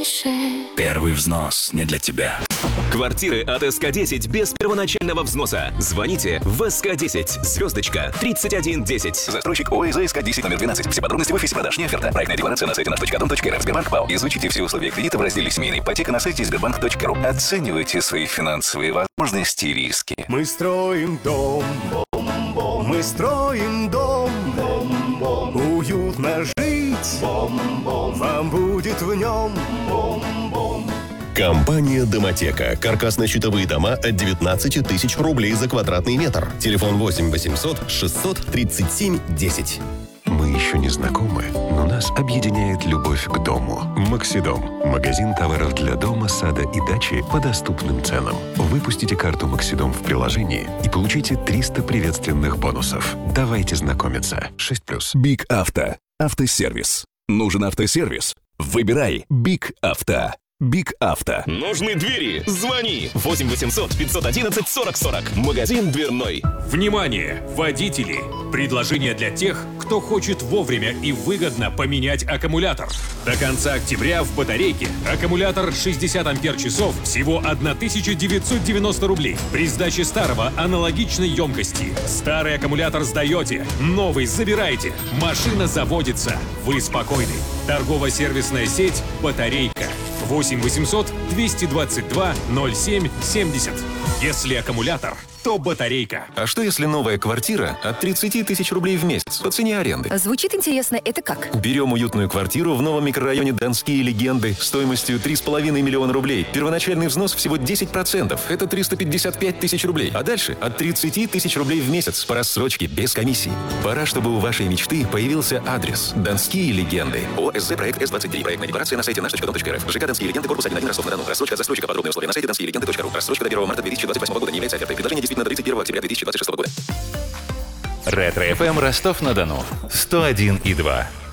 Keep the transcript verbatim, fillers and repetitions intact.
тише. Первый взнос не для тебя. Квартиры от эс ка десять без первоначального взноса. Звоните в эс ка десять, звездочка, тридцать один десять. Застройщик ОСЗ эс ка десять номер двенадцать. Все подробности в офисе продаж. Не оферта. Проектная декларация на сайте наш точка дом точка эр эф. Сбербанк ПАО. Изучите все условия кредита в разделе «Семейная ипотека» на сайте сбербанк точка ру. Оценивайте свои финансовые возможности и риски. Мы строим дом, мы строим дом, уютно жить, вам будет в нем. Компания «Домотека». Каркасно-щитовые дома от девятнадцати тысяч рублей за квадратный метр. Телефон восемь восемьсот шестьсот тридцать семь десять. Мы еще не знакомы, но нас объединяет любовь к дому. «Максидом» – магазин товаров для дома, сада и дачи по доступным ценам. Выпустите карту «Максидом» в приложении и получите триста приветственных бонусов. Давайте знакомиться. шесть плюс. Биг Авто. Автосервис. Нужен автосервис? Выбирай Биг Авто. Биг Авто. Нужны двери? Звони восемь восемьсот пятьсот одиннадцать сорок сорок. Магазин дверной. Внимание, водители! Предложение для тех, кто хочет вовремя и выгодно поменять аккумулятор. До конца октября в батарейке аккумулятор шестьдесят ампер-часов всего тысяча девятьсот девяносто рублей. При сдаче старого аналогичной емкости. Старый аккумулятор сдаете, новый забираете. Машина заводится. Вы спокойны. Торгово-сервисная сеть «Батарейка». восемь восемьсот двести двадцать два ноль семь семьдесят. Если аккумулятор, то батарейка. А что если новая квартира от тридцати тысяч рублей в месяц по цене аренды? Звучит интересно. Это как? Берем уютную квартиру в новом микрорайоне Донские легенды стоимостью три с половиной миллиона рублей. Первоначальный взнос всего десять процентов. Это триста пятьдесят пять тысяч рублей. А дальше от тридцати тысяч рублей в месяц по рассрочке без комиссии. Пора, чтобы у вашей мечты появился адрес. Донские легенды. ОСЗ проект эс двадцать три. Проектная декларация на сайте наш точка дом точка эр эф. ЖК Донские легенды, корпус один, Ростов-на-Дону. Рассрочка от застройщика. Подробные условия на сайте донские легенды точка ру. Рассрочка до первого марта две тысячи двадцать восьмого года не является офертой. Предложение действительно до тридцать первого октября две тысячи двадцать шестого года. Ретро-эф эм Ростов-на-Дону. сто один и два.